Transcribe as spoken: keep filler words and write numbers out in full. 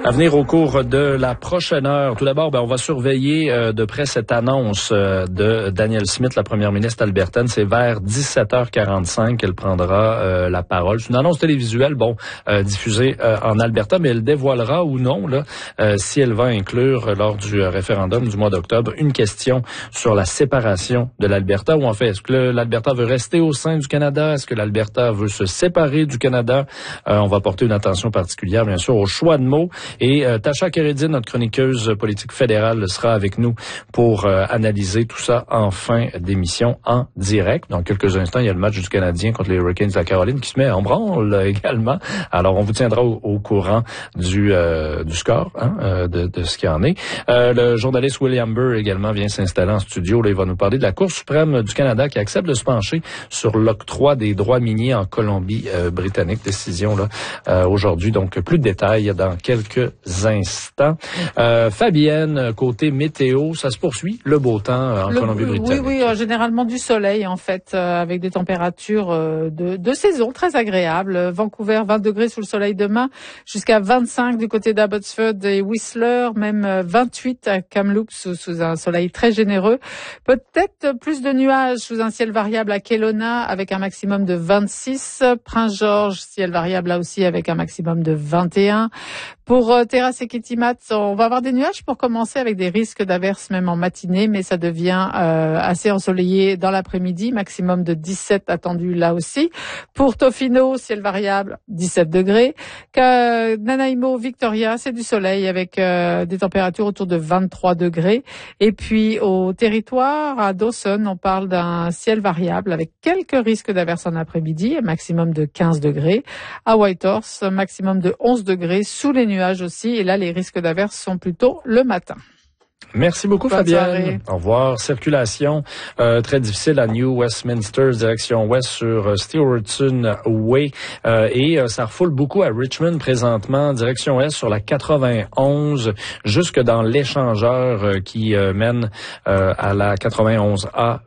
À venir au cours de la prochaine heure. Tout d'abord, ben, on va surveiller euh, de près cette annonce euh, de Danielle Smith, la première ministre albertaine. C'est vers dix-sept heures quarante-cinq qu'elle prendra euh, la parole. C'est une annonce télévisuelle, bon, euh, diffusée euh, en Alberta, mais elle dévoilera ou non, là, euh, si elle va inclure euh, lors du euh, référendum du mois d'octobre, une question sur la séparation de l'Alberta. Ou en fait, est-ce que l'Alberta veut rester au sein du Canada? Est-ce que l'Alberta veut se séparer du Canada? Euh, on va porter une attention particulière, bien sûr, au choix de mots. Et euh, Tasha Keredine, notre chroniqueuse politique fédérale, sera avec nous pour euh, analyser tout ça en fin d'émission en direct. Dans quelques instants, il y a le match du Canadien contre les Hurricanes de la Caroline qui se met en branle également. Alors, on vous tiendra au, au courant du euh, du score, hein, euh, de, de ce qu'il y en est. Euh, le journaliste William Burr également vient s'installer en studio. Là, il va nous parler de la Cour suprême du Canada qui accepte de se pencher sur l'octroi des droits miniers en Colombie-Britannique. Euh, Décision là euh, aujourd'hui. Donc, plus de détails dans quelques instants. Euh, Fabienne, côté météo, ça se poursuit, le beau temps en Colombie-Britannique. Oui, oui, euh, généralement du soleil en fait, euh, avec des températures euh, de, de saison très agréables. Vancouver, vingt degrés sous le soleil demain, jusqu'à vingt-cinq du côté d'Abbotsford et Whistler, même vingt-huit à Kamloops sous, sous un soleil très généreux. Peut-être plus de nuages sous un ciel variable à Kelowna avec un maximum de vingt-six. Prince-Georges, ciel variable là aussi avec un maximum de vingt et un. Pour euh, Terrasse et Kitimat, on va avoir des nuages pour commencer avec des risques d'averses même en matinée, mais ça devient euh, assez ensoleillé dans l'après-midi, maximum de dix-sept attendu là aussi. Pour Tofino, ciel variable, dix-sept degrés. Que Nanaimo, Victoria, c'est du soleil avec euh, des températures autour de vingt-trois degrés. Et puis au territoire, à Dawson, on parle d'un ciel variable avec quelques risques d'averses en après-midi, maximum de quinze degrés. À Whitehorse, maximum de onze degrés sous les nuages aussi, et là les risques d'averses sont plutôt le matin. Merci beaucoup, Bonne Fabienne. soirée. Au revoir. Circulation euh, très difficile à New Westminster, direction ouest sur euh, Stewartson Way. Euh, et euh, ça refoule beaucoup à Richmond présentement, direction est sur la quatre-vingt-onze, jusque dans l'échangeur euh, qui euh, mène euh, à la quatre-vingt-onze A